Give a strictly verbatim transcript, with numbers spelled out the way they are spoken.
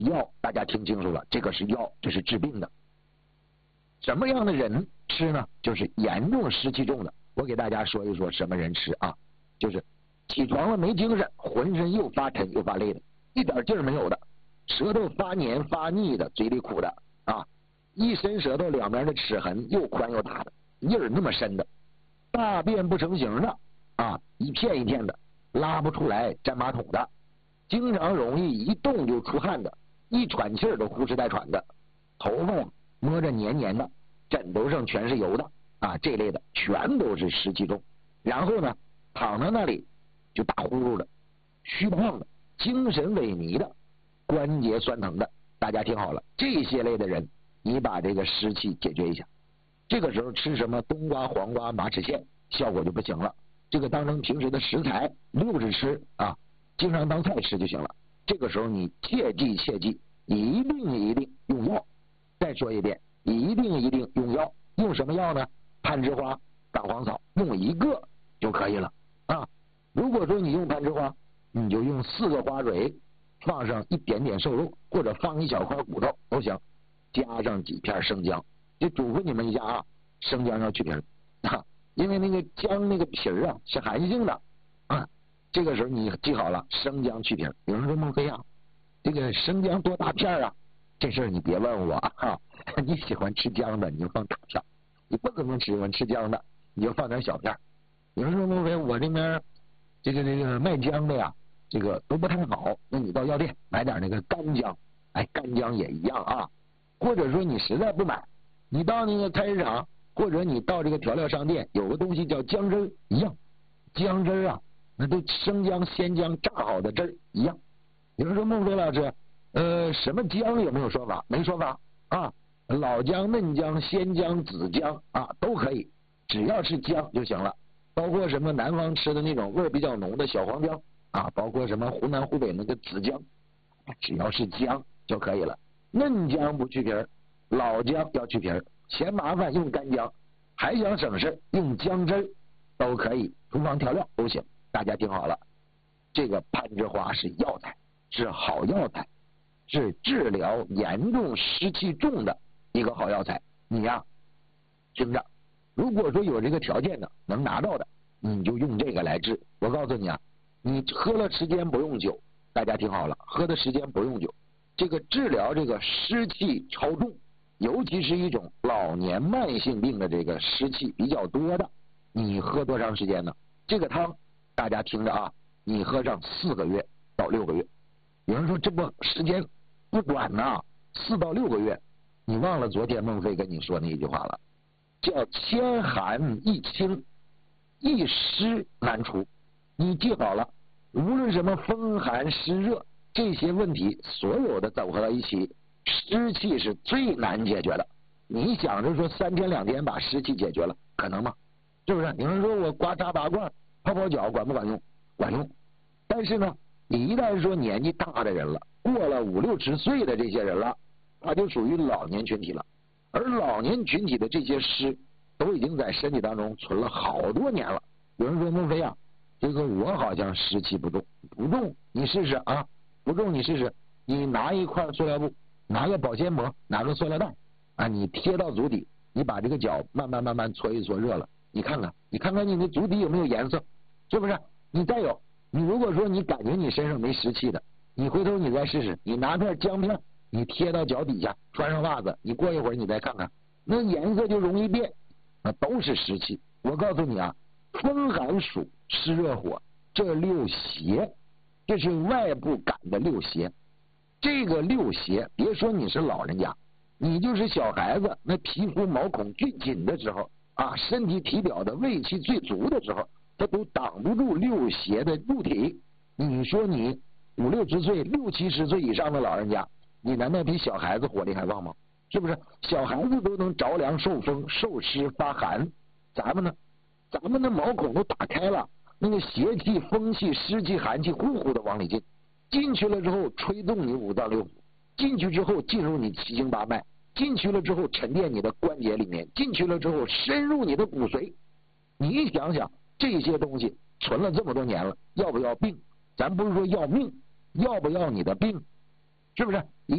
药大家听清楚了，这个是药，这是治病的。什么样的人吃呢？就是严重湿气重的。我给大家说一说什么人吃啊？就是起床了没精神，浑身又发沉又发累的，一点劲儿没有的，舌头发黏发腻的，嘴里苦的啊，一伸舌头两边的齿痕又宽又大的，印儿那么深的，大便不成形的啊，一片一片的，拉不出来粘马桶的，经常容易一动就出汗的，一喘气儿都呼哧带喘的，头发摸着黏黏的，枕头上全是油的啊，这类的全都是湿气重。然后呢，躺在那里就打呼噜的，虚胖的，精神萎靡的，关节酸疼的。大家听好了，这些类的人，你把这个湿气解决一下。这个时候吃什么冬瓜、黄瓜、马齿苋，效果就不行了。这个当成平时的食材溜着吃啊，经常当菜吃就行了。这个时候你切记切记，一定一定用药。再说一遍，一定一定用药。用什么药呢？攀枝花、干黄草，用一个就可以了啊。如果说你用攀枝花，你就用四个花蕊，放上一点点瘦肉，或者放一小块骨头都行，加上几片生姜。就嘱咐你们一下啊，生姜要去皮儿啊，因为那个姜那个皮儿啊是寒性的啊。这个时候你记好了，生姜去皮儿。有人说孟非啊，这个生姜多大片啊？这事儿你别问我哈、啊，你喜欢吃姜的你就放大片，你不可能喜欢吃姜的你就放点小片。有人说孟非，我这边这个这个卖姜的呀，这个都不太好，那你到药店买点那个干姜，哎，干姜也一样啊。或者说你实在不买，你到那个菜市场，或者你到这个调料商店，有个东西叫姜汁儿一样，姜汁儿啊，那都生姜、鲜姜榨好的汁儿一样。有人说孟非老师，呃，什么姜有没有说法？没说法啊，老姜、嫩姜、鲜姜、紫姜啊都可以，只要是姜就行了。包括什么南方吃的那种味儿比较浓的小黄姜啊，包括什么湖南、湖北那个紫姜，只要是姜就可以了。嫩姜不去皮儿，老姜要去皮儿，嫌麻烦用干姜，还想省事用姜汁儿都可以，厨房调料都行。大家听好了，这个攀枝花是药材，是好药材，是治疗严重湿气重的一个好药材。你呀、啊，听着，如果说有这个条件的，能拿到的，你就用这个来治。我告诉你啊，你喝了时间不用久，大家听好了，喝的时间不用久。这个治疗这个湿气超重，尤其是一种老年慢性病的这个湿气比较多的，你喝多长时间呢？这个汤大家听着啊，你喝上四个月到六个月。有人说这不时间不短呐，四到六个月，你忘了昨天孟非跟你说那一句话了，叫千寒易清，一湿难除。你记好了，无论什么风寒湿热这些问题，所有的走合到一起，湿气是最难解决的。你想着说三天两天把湿气解决了，可能吗？是不是？有人说我刮痧拔罐泡泡脚管不管用？管用。但是呢，你一旦说年纪大的人了，过了五六十岁的这些人了，他就属于老年群体了。而老年群体的这些湿都已经在身体当中存了好多年了。有人说孟非啊，这个我好像湿气不重，不重你试试啊，不重你试试，你拿一块塑料布，拿个保鲜膜，拿个塑料袋啊，你贴到足底，你把这个脚慢慢慢慢搓一搓热了，你看看，你看看你的足底有没有颜色，是不是？你再有，你如果说你感觉你身上没湿气的，你回头你再试试，你拿片姜片，你贴到脚底下，穿上袜子，你过一会儿你再看看，那颜色就容易变，那都是湿气。我告诉你啊，风寒暑湿热火这六邪，这是外部感的六邪。这个六邪，别说你是老人家，你就是小孩子，那皮肤毛孔最紧的时候啊，身体体表的胃气最足的时候，它都挡不住六邪的入体。你说你五六十岁、六七十岁以上的老人家，你难道比小孩子火力还旺吗？是不是？小孩子都能着凉、受风、受湿、发寒，咱们呢？咱们的毛孔都打开了，那个邪气、风气、湿气、寒气呼呼的往里进，进去了之后吹动你五脏六腑，进去之后进入你七经八脉，进去了之后沉淀你的关节里面，进去了之后深入你的骨髓。你想想这些东西存了这么多年了，要不要病？咱不是说要命，要不要你的病？是不是？